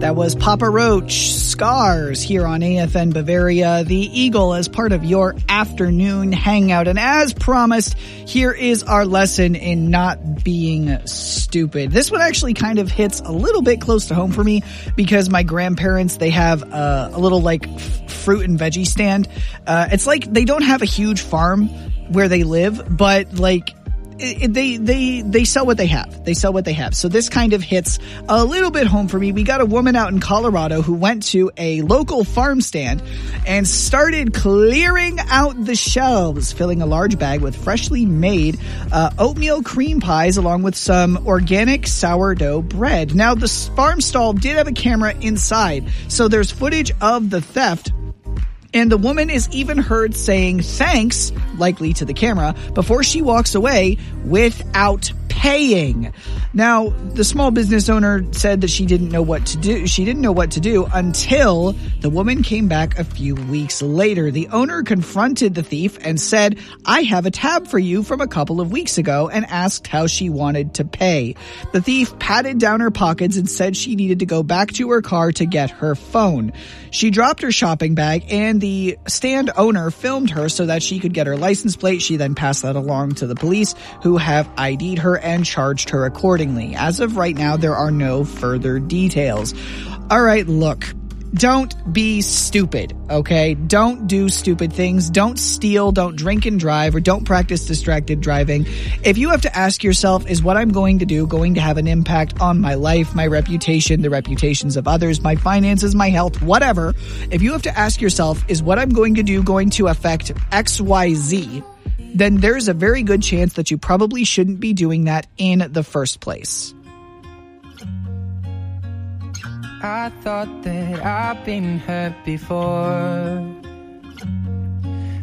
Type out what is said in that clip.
That was Papa Roach, Scars, here on AFN Bavaria, the Eagle, as part of your afternoon hangout. And as promised, here is our lesson in not being stupid. This one actually kind of hits a little bit close to home for me because my grandparents, they have a little like fruit and veggie stand. It's like they don't have a huge farm where they live, but like they sell what they have. They sell what they have. So this kind of hits a little bit home for me. We got a woman out in Colorado who went to a local farm stand and started clearing out the shelves, filling a large bag with freshly made oatmeal cream pies along with some organic sourdough bread. Now, the farm stall did have a camera inside, so there's footage of the theft. And the woman is even heard saying thanks, likely to the camera, before she walks away without paying. Now, the small business owner said that she didn't know what to do. She didn't know what to do until the woman came back a few weeks later. The owner confronted the thief and said, "I have a tab for you from a couple of weeks ago," and asked how she wanted to pay. The thief patted down her pockets and said she needed to go back to her car to get her phone. She dropped her shopping bag, and the stand owner filmed her so that she could get her license plate. She then passed that along to the police, who have ID'd her and charged her accordingly. As of right now, there are no further details. All right, look. Don't be stupid, okay? Don't do stupid things. Don't steal, don't drink and drive, or don't practice distracted driving. If you have to ask yourself, is what I'm going to do going to have an impact on my life, my reputation, the reputations of others, my finances, my health, whatever, if you have to ask yourself, is what I'm going to do going to affect XYZ, then there's a very good chance that you probably shouldn't be doing that in the first place. I thought that I've been hurt before.